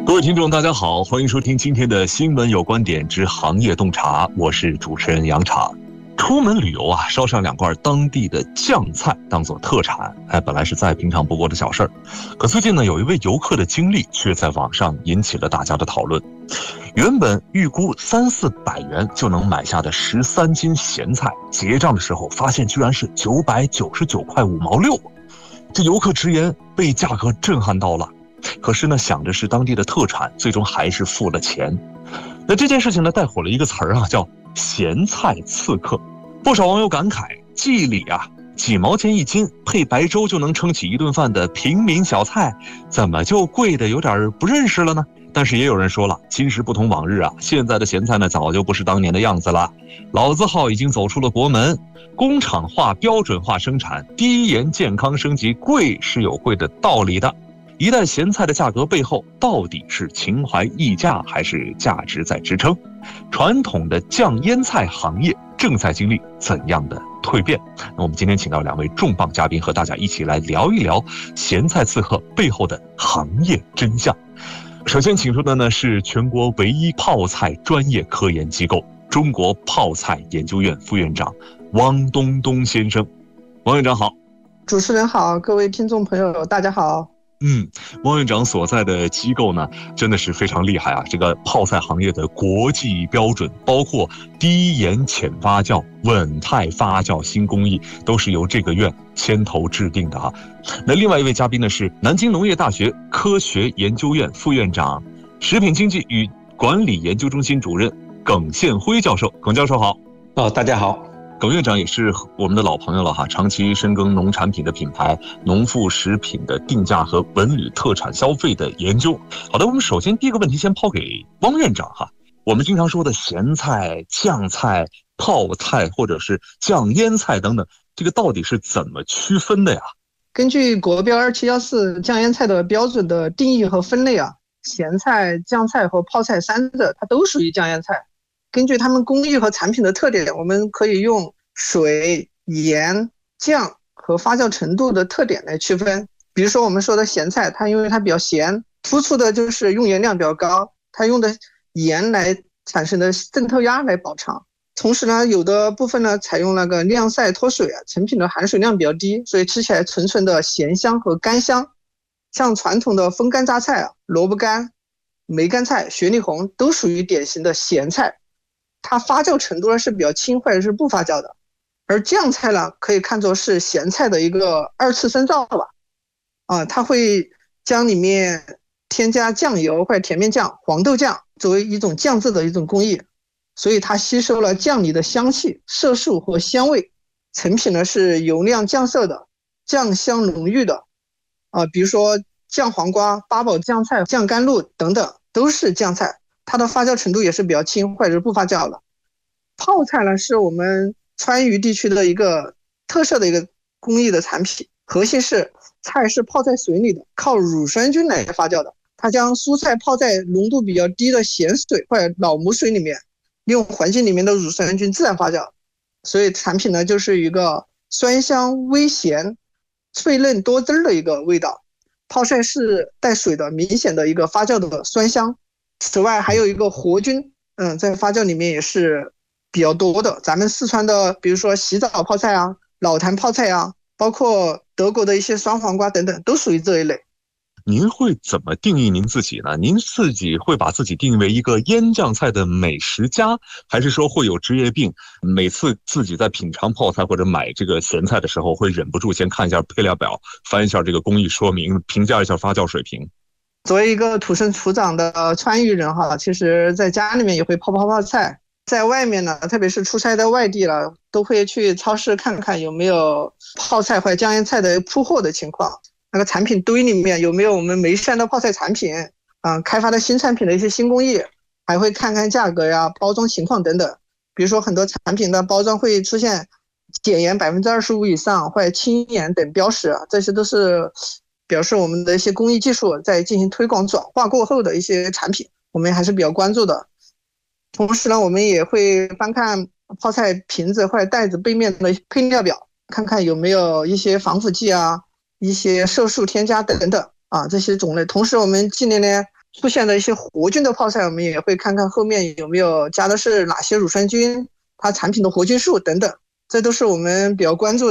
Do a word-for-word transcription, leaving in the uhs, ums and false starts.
各位听众大家好，欢迎收听今天的新闻有观点之行业洞察，我是主持人杨茶。出门旅游啊，烧上两罐当地的酱菜当做特产，哎，本来是再平常不过的小事儿。可最近呢，有一位游客的经历却在网上引起了大家的讨论。原本预估三四百元就能买下的十三斤咸菜，结账的时候发现居然是九百九十九块五毛六。这游客直言被价格震撼到了。可是呢，想着是当地的特产，最终还是付了钱。那这件事情呢，带火了一个词儿啊，叫咸菜刺客。不少网友感慨，记忆里啊，几毛钱一斤配白粥就能撑起一顿饭的平民小菜，怎么就贵的有点不认识了呢？但是也有人说了，今时不同往日啊，现在的咸菜呢，早就不是当年的样子了。老字号已经走出了国门，工厂化、标准化生产，低盐、健康、升级，贵是有贵的道理的。一袋咸菜的价格背后，到底是情怀溢价还是价值在支撑？传统的酱腌菜行业正在经历怎样的蜕变？那我们今天请到两位重磅嘉宾，和大家一起来聊一聊咸菜刺客背后的行业真相。首先请出的呢是全国唯一泡菜专业科研机构中国泡菜研究院副院长汪东东先生。汪院长好。 主持人好，各位听众朋友大家好。 嗯，汪院长所在的机构呢，真的是非常厉害啊！这个泡菜行业的国际标准，包括低盐浅发酵、稳态发酵新工艺，都是由这个院牵头制定的啊。那另外一位嘉宾呢，是南京农业大学科学研究院副院长、食品经济与管理研究中心主任耿宪辉教授。耿教授好。 哦，大家好。 耿院长也是我们的老朋友了哈，长期深耕农产品的品牌、农副食品的定价和文旅特产消费的研究。好的，我们首先第一个问题先抛给汪院长哈。我们经常说的咸菜、酱菜、泡菜或者是酱腌菜等等，这个到底是怎么区分的呀？ 根据国标二七一四酱腌菜的标准的定义和分类啊，咸菜、酱菜和泡菜三者它都属于酱腌菜。根据它们工艺和产品的特点，我们可以用水、盐、酱和发酵程度的特点来区分。比如说我们说的咸菜，它因为它比较咸，突出的就是用盐量比较高，它用的盐来产生的渗透压来保长。同时呢，有的部分呢采用那个晾晒脱水啊，成品的含水量比较低，所以吃起来纯纯的咸香和干香。像传统的风干榨菜啊，萝卜干、梅干菜、雪里红都属于典型的咸菜。它发酵程度呢是比较轻或者是不发酵的，而酱菜呢可以看作是咸菜的一个二次深造吧，啊，它会将里面添加酱油或者甜面酱、黄豆酱作为一种酱制的一种工艺，所以它吸收了酱里的香气、色素和香味，成品呢是油亮酱色的、酱香浓郁的，啊，比如说酱黄瓜、八宝酱菜、酱甘露等等都是酱菜。它的发酵程度也是比较轻或者是不发酵的。泡菜呢是我们川渝地区的一个特色的一个工艺的产品，核心是菜是泡在水里的，靠乳酸菌来发酵的。它将蔬菜泡在浓度比较低的咸水或者老母水里面，利用环境里面的乳酸菌自然发酵，所以产品呢就是一个酸香微咸、脆嫩多汁的一个味道。泡菜是带水的，明显的一个发酵的酸香。此外还有一个活菌，嗯，在发酵里面也是比较多的。咱们四川的比如说洗澡泡菜啊、老坛泡菜啊，包括德国的一些酸黄瓜等等，都属于这一类。 您会怎么定义您自己呢？您自己会把自己定义为一个腌酱菜的美食家，还是说会有职业病，每次自己在品尝泡菜或者买这个咸菜的时候，会忍不住先看一下配料表，翻一下这个工艺说明，评价一下发酵水平？ 作为一个土生土长的川渝人哈，其实在家里面也会泡泡泡菜，在外面呢，特别是出差在外地了，都会去超市看看有没有泡菜或者酱腌菜的铺货的情况，那个产品堆里面有没有我们眉山的泡菜产品，嗯，开发的新产品的一些新工艺，还会看看价格呀、包装情况等等。比如说很多产品的包装会出现减盐百分之二十五以上或者轻盐等标识，这些都是表示我们的一些工艺技术在进行推广转化过后的一些产品，我们还是比较关注的。同时呢，我们也会翻看泡菜瓶子或者袋子背面的配料表，看看有没有一些防腐剂啊、一些色素添加等等啊这些种类。同时我们近年来出现的一些活菌的泡菜，我们也会看看后面有没有加的是哪些乳酸菌，它产品的活菌数等等，这都是我们比较关注的。